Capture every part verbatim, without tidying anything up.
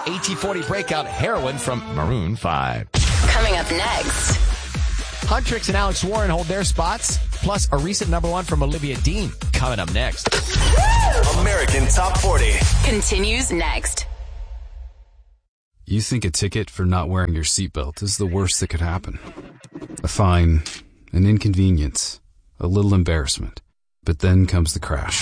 A T forty breakout Heroin from Maroon five. Coming up next. Huntrix and Alex Warren hold their spots, plus a recent number one from Olivia Dean. Coming up next. American Top forty. Continues next. You think a ticket for not wearing your seatbelt is the worst that could happen. A fine, an inconvenience, a little embarrassment. But then comes the crash.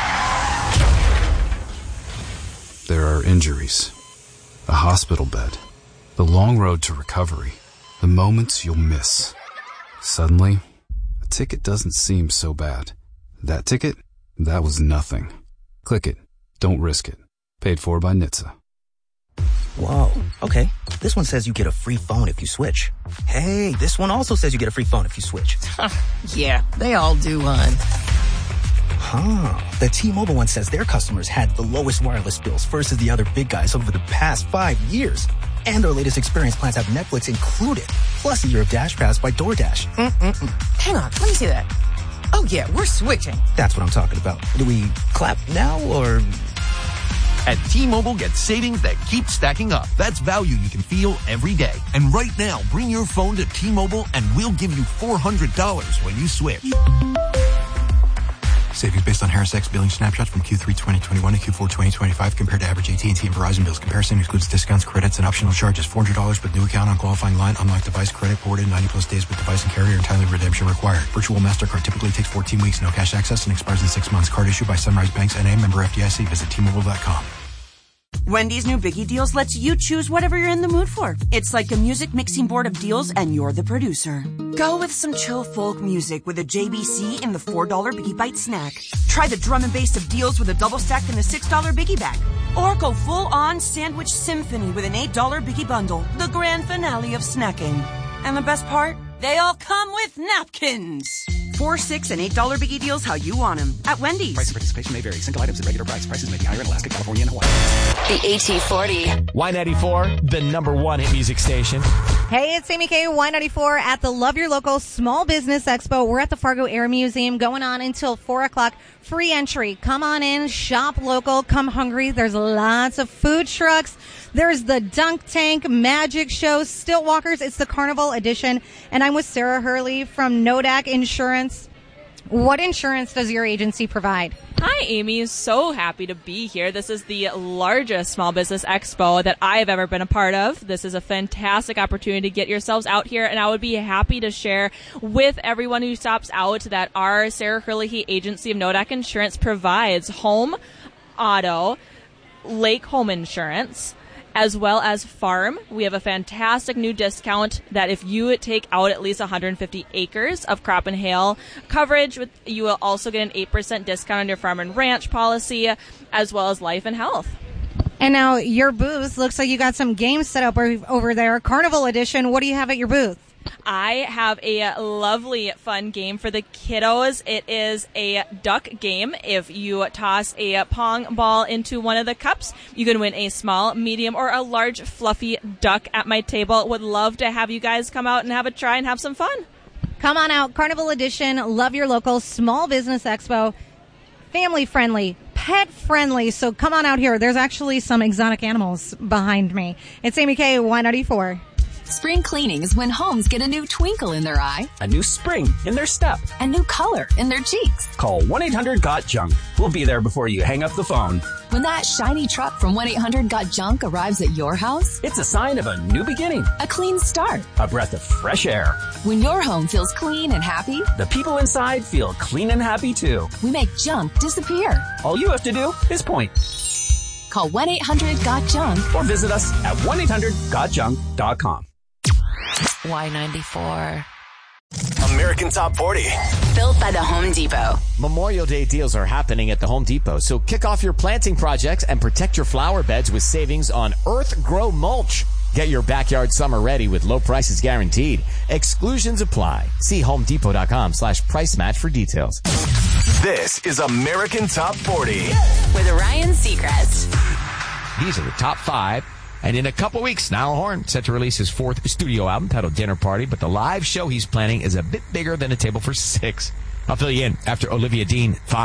There are injuries, a hospital bed, the long road to recovery, the moments you'll miss. Suddenly, a ticket doesn't seem so bad. That ticket, that was nothing. Click it. Don't risk it. Paid for by N H T S A. Whoa, okay. This one says you get a free phone if you switch. Hey, this one also says you get a free phone if you switch. Yeah, they all do, hon. Huh. The T-Mobile one says their customers had the lowest wireless bills versus the other big guys over the past five years. And their latest experience plans have Netflix included, plus a year of Dash Pass by DoorDash. Mm-mm-mm. Hang on, let me see that. Oh, yeah, we're switching. That's what I'm talking about. Do we clap now, or... At T-Mobile, get savings that keep stacking up. That's value you can feel every day. And right now, bring your phone to T-Mobile and we'll give you four hundred dollars when you switch. Savings based on Harris X billing snapshots from Q three twenty twenty-one to Q four twenty twenty-five compared to average A T and T and Verizon bills. Comparison excludes discounts, credits, and optional charges. four hundred dollars with new account on qualifying line. Unlock device credit ported. ninety plus days with device and carrier. Entirely redemption required. Virtual MasterCard typically takes fourteen weeks. No cash access and expires in six months. Card issued by Sunrise Banks N A, member F D I C. Visit T Mobile dot com. Wendy's new Biggie Deals lets you choose whatever you're in the mood for. It's like a music mixing board of deals and you're the producer. Go with some chill folk music with a J B C in the four dollar Biggie Bite snack. Try the drum and bass of deals with a double stack in the six dollar Biggie bag. Or go full on sandwich symphony with an eight dollar Biggie bundle. The grand finale of snacking. And the best part? They all come with napkins. Four, six, and eight dollar Biggie Deals how you want them at Wendy's. Price and participation may vary. Single items at regular price. Prices may be higher in Alaska, California, and Hawaii. The A T forty. Y ninety-four, the number one hit music station. Hey, it's Amy K, Y ninety-four at the Love Your Local Small Business Expo. We're at the Fargo Air Museum going on until four o'clock. Free entry. Come on in, shop local, come hungry. There's lots of food trucks. There's the Dunk Tank Magic Show, Stilt Walkers. It's the Carnival Edition. And I'm with Sarah Hurley from Nodak Insurance. What insurance does your agency provide? Hi, Amy. So happy to be here. This is the largest small business expo that I have ever been a part of. This is a fantastic opportunity to get yourselves out here, and I would be happy to share with everyone who stops out that our Sarah Hurley agency of Nodak Insurance provides home, auto, lake home insurance, as well as farm. We have a fantastic new discount that if you take out at least one hundred fifty acres of crop and hail coverage, with, you will also get an eight percent discount on your farm and ranch policy, as well as life and health. And now your booth, looks like you got some games set up over there. Carnival Edition, what do you have at your booth? I have a lovely, fun game for the kiddos. It is a duck game. If you toss a pong ball into one of the cups, you can win a small, medium, or a large, fluffy duck at my table. Would love to have you guys come out and have a try and have some fun. Come on out. Carnival Edition, Love Your Local Small Business Expo. Family friendly, pet friendly. So come on out here. There's actually some exotic animals behind me. It's Amy K, Y ninety-four. Spring cleaning is when homes get a new twinkle in their eye, A new spring in their step. a new color in their cheeks. Call one eight hundred got junk. We'll be there before you hang up the phone. When that shiny truck from one eight hundred got junk arrives at your house, It's a sign of a new beginning, a clean start. a breath of fresh air. When your home feels clean and happy, The people inside feel clean and happy too. we make junk disappear. All you have to do is point Call one eight hundred got junk. or visit us at one eight hundred got junk dot com. Y ninety-four. American Top forty. Built by the Home Depot. Memorial Day deals are happening at the Home Depot, so kick off your planting projects and protect your flower beds with savings on Earth Grow Mulch. Get your backyard summer ready with low prices guaranteed. Exclusions apply. See homedepot.com slash price match for details. This is American Top forty. With Ryan Seacrest. These are the top five. And in a couple weeks, Niall Horan set to release his fourth studio album titled Dinner Party, but the live show he's planning is a bit bigger than a table for six. I'll fill you in after Olivia Dean. Five.